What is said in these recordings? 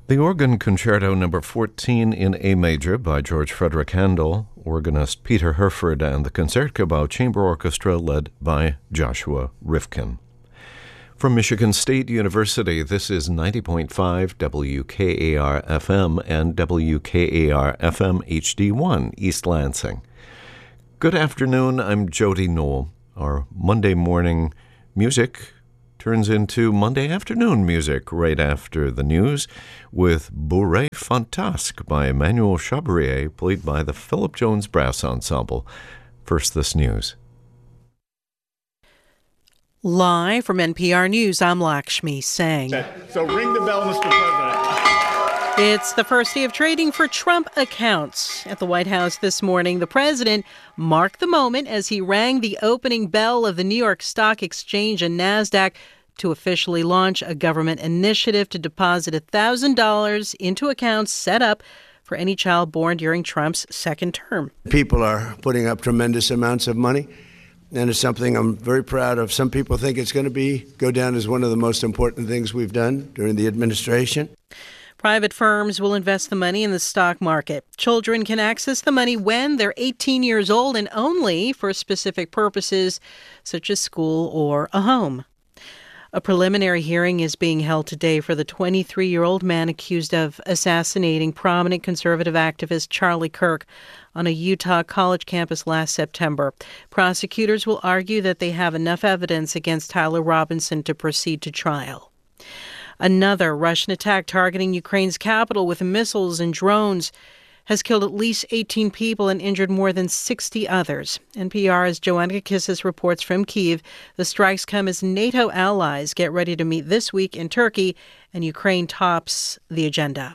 The Organ Concerto No. 14 in A major by George Frederick Handel, organist Peter Herford, and the Concertgebouw Chamber Orchestra led by Joshua Rifkin. From Michigan State University, this is 90.5 WKAR-FM and WKAR-FM HD1 East Lansing. Good afternoon, I'm Jody Knoll. Our Monday morning music turns into Monday afternoon music right after the news with Bourrée Fantasque by Emmanuel Chabrier, played by the Philip Jones Brass Ensemble. First, this news. Live from NPR News, I'm Lakshmi Singh. So ring the bell, Mr. President. It's the first day of trading for Trump accounts. At the White House this morning, the president marked the moment as he rang the opening bell of the New York Stock Exchange and NASDAQ to officially launch a government initiative to deposit $1,000 into accounts set up for any child born during Trump's second term. People are putting up tremendous amounts of money, and it's something I'm very proud of. Some people think it's going to go down as one of the most important things we've done during the administration. Private firms will invest the money in the stock market. Children can access the money when they're 18 years old and only for specific purposes, such as school or a home. A preliminary hearing is being held today for the 23-year-old man accused of assassinating prominent conservative activist Charlie Kirk on a Utah college campus last September. Prosecutors will argue that they have enough evidence against Tyler Robinson to proceed to trial. Another Russian attack targeting Ukraine's capital with missiles and drones has killed at least 18 people and injured more than 60 others. NPR's Joanna Kissis reports from Kyiv. The strikes come as NATO allies get ready to meet this week in Turkey, and Ukraine tops the agenda.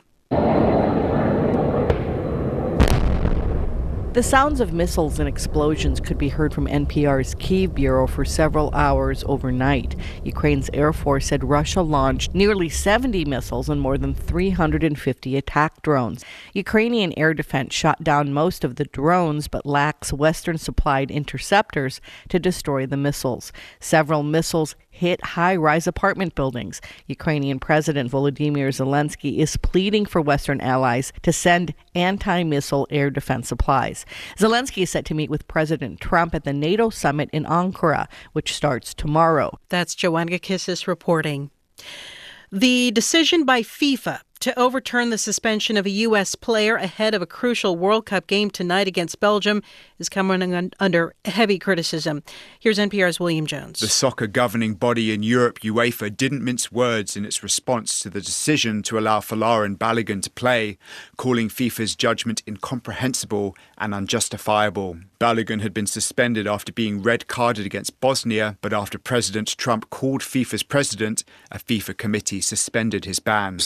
The sounds of missiles and explosions could be heard from NPR's Kyiv bureau for several hours overnight. Ukraine's Air Force said Russia launched nearly 70 missiles and more than 350 attack drones. Ukrainian air defense shot down most of the drones but lacks Western-supplied interceptors to destroy the missiles. Several missiles hit high-rise apartment buildings. Ukrainian President Volodymyr Zelensky is pleading for Western allies to send anti-missile air defense supplies. Zelensky is set to meet with President Trump at the NATO summit in Ankara, which starts tomorrow. That's Joanna Kissis reporting. The decision by FIFA to overturn the suspension of a U.S. player ahead of a crucial World Cup game tonight against Belgium is coming under heavy criticism. Here's NPR's William Jones. The soccer governing body in Europe, UEFA, didn't mince words in its response to the decision to allow Folarin Balogun to play, calling FIFA's judgment incomprehensible and unjustifiable. Balogun had been suspended after being red-carded against Bosnia, but after President Trump called FIFA's president, a FIFA committee suspended his ban.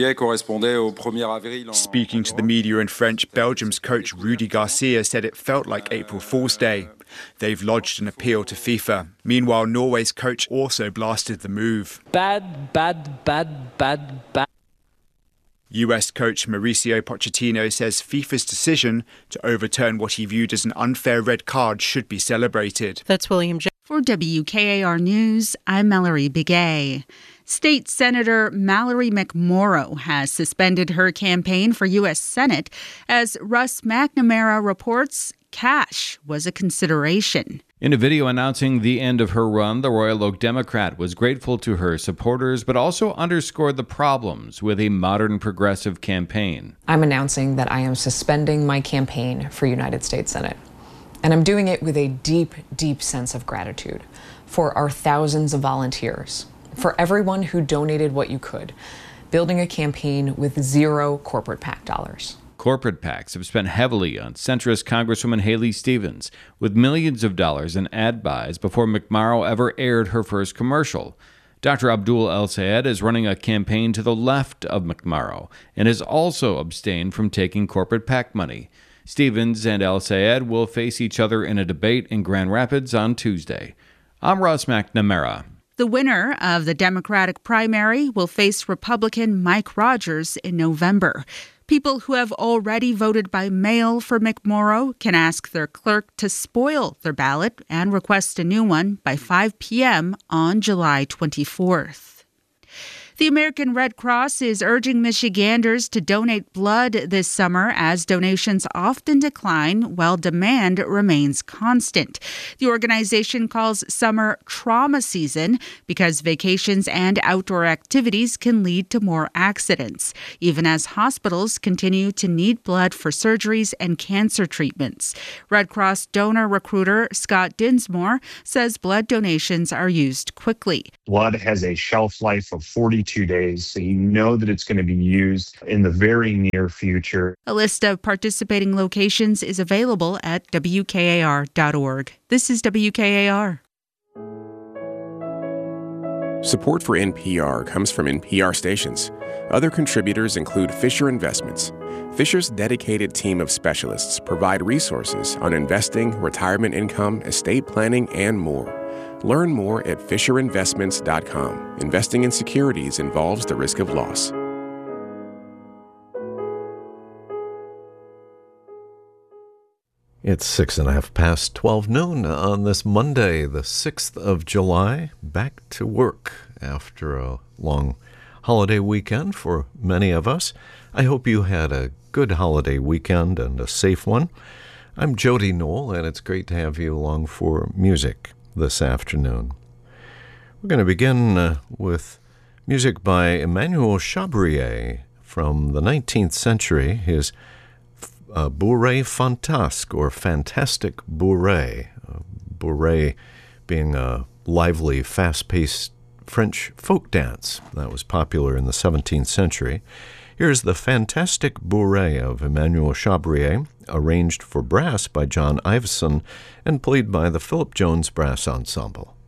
Speaking to the media in French, Belgium's coach Rudy Garcia said it felt like April Fool's Day. They've lodged an appeal to FIFA. Meanwhile, Norway's coach also blasted the move. Bad. US coach Mauricio Pochettino says FIFA's decision to overturn what he viewed as an unfair red card should be celebrated. That's William Jones. For WKAR News, I'm Mallory Begay. State Senator Mallory McMorrow has suspended her campaign for U.S. Senate as Russ McNamara reports cash was a consideration. In a video announcing the end of her run, the Royal Oak Democrat was grateful to her supporters, but also underscored the problems with a modern progressive campaign. I'm announcing that I am suspending my campaign for United States Senate. And I'm doing it with a deep, deep sense of gratitude for our thousands of volunteers, for everyone who donated what you could, building a campaign with zero corporate PAC dollars. Corporate PACs have spent heavily on centrist Congresswoman Haley Stevens, with millions of dollars in ad buys before McMorrow ever aired her first commercial. Dr. Abdul El-Sayed is running a campaign to the left of McMorrow and has also abstained from taking corporate PAC money. Stevens and El-Sayed will face each other in a debate in Grand Rapids on Tuesday. I'm Russ McNamara. The winner of the Democratic primary will face Republican Mike Rogers in November. People who have already voted by mail for McMorrow can ask their clerk to spoil their ballot and request a new one by 5 p.m. on July 24th. The American Red Cross is urging Michiganders to donate blood this summer as donations often decline while demand remains constant. The organization calls summer trauma season because vacations and outdoor activities can lead to more accidents, even as hospitals continue to need blood for surgeries and cancer treatments. Red Cross donor recruiter Scott Dinsmore says blood donations are used quickly. Blood has a shelf life of 42 days, so you know that it's going to be used in the very near future. A list of participating locations is available at WKAR.org. This is WKAR. Support for NPR comes from NPR stations. Other contributors include Fisher Investments. Fisher's dedicated team of specialists provide resources on investing, retirement income, estate planning, and more. Learn more at FisherInvestments.com. Investing in securities involves the risk of loss. It's 12 noon on this Monday, the 6th of July. Back to work after a long holiday weekend for many of us. I hope you had a good holiday weekend and a safe one. I'm Jody Knoll, and it's great to have you along for music this afternoon. We're going to begin with music by Emmanuel Chabrier from the 19th century. His Bourrée Fantasque, or Fantastic Bourrée. Bourrée being a lively, fast-paced French folk dance that was popular in the 17th century. Here's the Fantastic Bourrée of Emmanuel Chabrier, arranged for brass by John Iveson and played by the Philip Jones Brass Ensemble.